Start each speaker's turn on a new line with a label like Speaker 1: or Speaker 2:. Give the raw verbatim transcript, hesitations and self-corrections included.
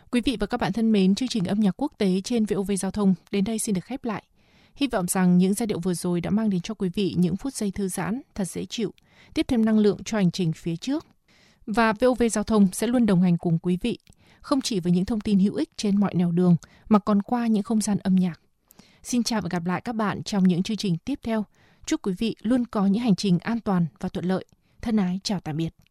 Speaker 1: Quý vị và các bạn thân mến, chương trình âm nhạc quốc tế trên vê o vê Giao thông đến đây xin được khép lại. Hy vọng rằng những giai điệu vừa rồi đã mang đến cho quý vị những phút giây thư giãn, thật dễ chịu, tiếp thêm năng lượng cho hành trình phía trước. Và vê o vê Giao thông sẽ luôn đồng hành cùng quý vị, không chỉ với những thông tin hữu ích trên mọi nẻo đường, mà còn qua những không gian âm nhạc. Xin chào và gặp lại các bạn trong những chương trình tiếp theo. Chúc quý vị luôn có những hành trình an toàn và thuận lợi. Thân ái chào tạm biệt.